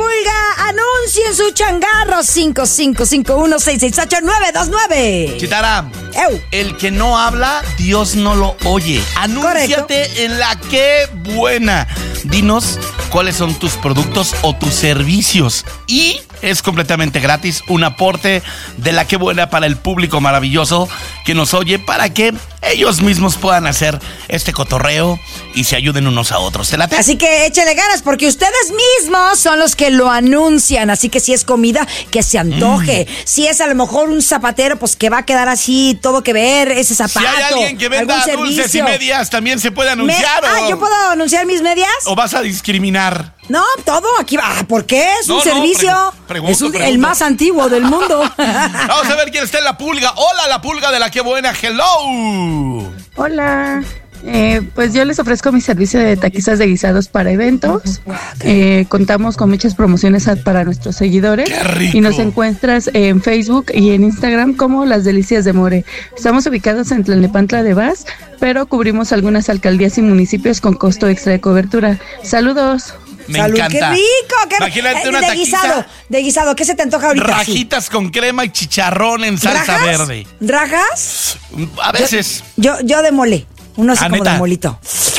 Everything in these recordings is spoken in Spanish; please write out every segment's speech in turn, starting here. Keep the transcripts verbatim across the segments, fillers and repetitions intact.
Pulga, anuncien su changarro. Cinco cinco cinco uno seis seis ocho nueve dos nueve. Chitara, Ew. el que no habla, Dios no lo oye. Anúnciate Correcto. En la Qué Buena. Dinos cuáles son tus productos o tus servicios. Y es completamente gratis, un aporte de la Qué Buena para el público maravilloso que nos oye, para que ellos mismos puedan hacer este cotorreo y se ayuden unos a otros. ¿Te late? Así que échale ganas, porque ustedes mismos son los que lo anuncian. Así que si es comida, que se antoje. Mm. Si es a lo mejor un zapatero, pues que va a quedar así, todo que ver, ese zapato. Si hay alguien que venda dulces servicio. Y medias, también se puede anunciar. Me... o... Ah, ¿yo puedo anunciar mis medias? ¿O vas a discriminar? No, todo aquí va. ¿Por qué? Es no, un no, servicio. Pregunto, pregunto, es un, pregunto. el más antiguo del mundo. Vamos a ver quién está en la pulga. Hola, la pulga de la Qué Buena. Hello. Hola. Eh, pues yo les ofrezco mi servicio de taquizas de guisados para eventos. Eh, contamos con muchas promociones a, para nuestros seguidores. ¡Qué rico! Y nos encuentras en Facebook y en Instagram como Las Delicias de More. Estamos ubicados en Tlalnepantla de Vaz, pero cubrimos algunas alcaldías y municipios con costo extra de cobertura. Saludos. Me Salud, encanta. ¡Qué rico! Qué Imagínate eh, una de taquiza. guisado, de guisado. ¿Qué se te antoja ahorita? Rajitas sí. con crema y chicharrón en salsa ¿Rajas? verde. ¿Rajas? A veces. Yo, yo, yo de mole. Uno así ¿Ah, como neta? de molito.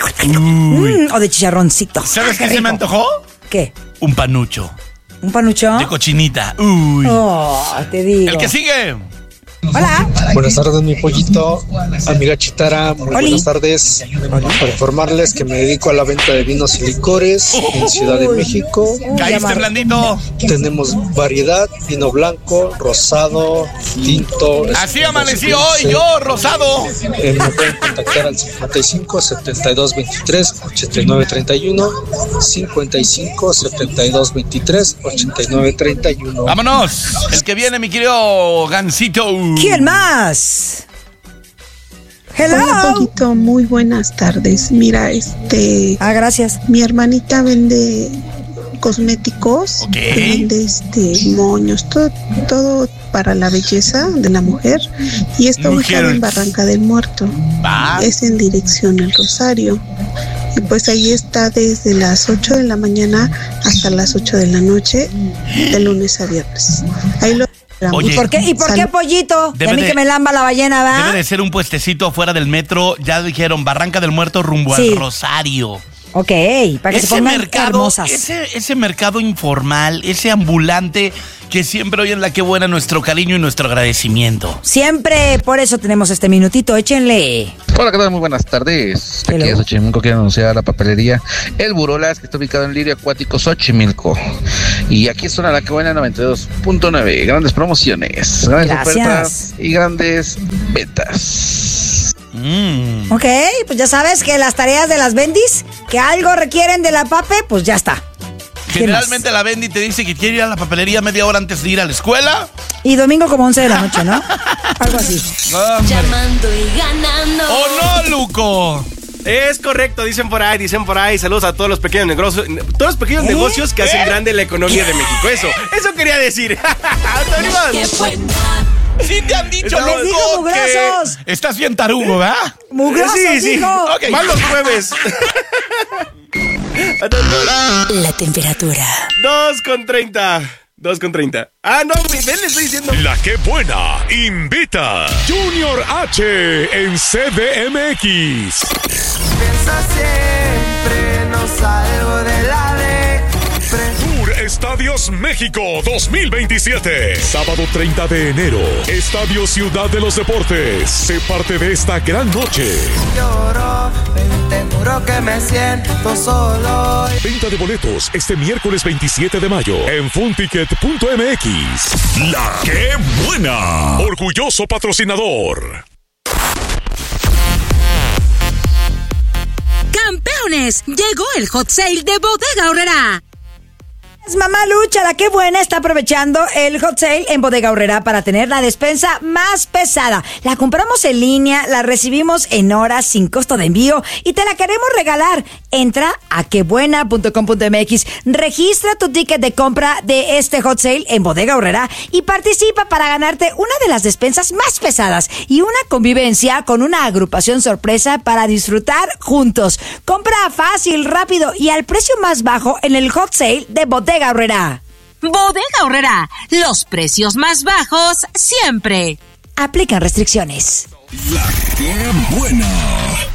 Mm, o de chicharroncito. ¿Sabes Ah, qué se rico. me antojó? ¿Qué? Un panucho. ¿Un panucho? De cochinita. Uy. Oh, te digo. El que sigue. Hola. Buenas tardes, mi pollito. Amiga Chitara, muy Oli. buenas tardes. Para informarles que me dedico a la venta de vinos y licores en Ciudad de México. Caíste blandito. Tenemos variedad, vino blanco, rosado, tinto. Así amanecí hoy yo, rosado. Eh, me pueden contactar al cincuenta y cinco, setenta y dos, veintitrés, ochenta y nueve, treinta y uno, cincuenta y cinco, setenta y dos, veintitrés, ochenta y nueve, treinta y uno. Vámonos. El que viene, mi querido Gansito. ¿Quién más? Hello. Hola, pollito, muy buenas tardes. Mira, este... Ah, gracias. Mi hermanita vende cosméticos, okay. Vende este moños, todo, todo para la belleza de la mujer. Y está ubicado en Barranca del Muerto. ¿Va? Es en dirección al Rosario. Y pues ahí está desde las ocho de la mañana hasta las ocho de la noche, de lunes a viernes. Ahí lo... Oye, ¿Y por qué, ¿y por qué pollito? De a mí de, que me lamba la ballena, ¿va? Debe de ser un puestecito afuera del metro. Ya dijeron, Barranca del Muerto rumbo sí. al Rosario. Ok, para que ese se pongan mercado, hermosas. Ese, ese mercado informal, ese ambulante que siempre hoy en la Qué Buena nuestro cariño y nuestro agradecimiento. Siempre, por eso tenemos este minutito, échenle. Hola, ¿qué tal? Muy buenas tardes. Hello. Aquí es Xochimilco, quiero anunciar la papelería El Burolas, que está ubicado en Lirio Acuático, Xochimilco. Y aquí suena la Qué Buena noventa y dos punto nueve. Grandes promociones, grandes Gracias. Ofertas y grandes ventas. Mm. Ok, pues ya sabes que las tareas de las bendis, que algo requieren de la pape, pues ya está. Generalmente la Bendy te dice que quiere ir a la papelería media hora antes de ir a la escuela. Y domingo como once de la noche, ¿no? Algo así. Llamando y ganando. ¡Oh, no, Luco! Es correcto, dicen por ahí, dicen por ahí. Saludos a todos los pequeños negocios, todos los pequeños ¿Eh? negocios que ¿Eh? hacen grande la economía de México. Eso, eso quería decir. ¡Qué buena! Sí te han dicho, Estamos, Luco, digo, mugrosos. Que estás bien tarugo, ¿verdad? Mugrosos, sí, sí. dijo. Okay. Más los jueves. La temperatura. dos con treinta. dos con treinta. Ah, no, ven, le estoy diciendo. La Qué Buena invita Junior H en C D M X. Piensa siempre, no salgo de la de. Tour Estadios México dos mil veintisiete. Sábado treinta de enero. Estadio Ciudad de los Deportes. Sé parte de esta gran noche. Lloro, te juro que me siento solo. Venta de boletos este miércoles veintisiete de mayo en funticket punto m x. La Qué Buena. Orgulloso patrocinador. Campeones, llegó el hot sale de Bodega Aurrerá. Mamá Lucha, la Qué Buena, está aprovechando el hot sale en Bodega Aurrerá para tener la despensa más pesada. La compramos en línea, la recibimos en horas sin costo de envío y te la queremos regalar. Entra a quebuena punto com punto m x, registra tu ticket de compra de este hot sale en Bodega Aurrerá y participa para ganarte una de las despensas más pesadas y una convivencia con una agrupación sorpresa para disfrutar juntos. Compra fácil, rápido y al precio más bajo en el hot sale de Bodega Bodega Aurrerá. Bodega Aurrerá, los precios más bajos siempre. Aplican restricciones. La que buena.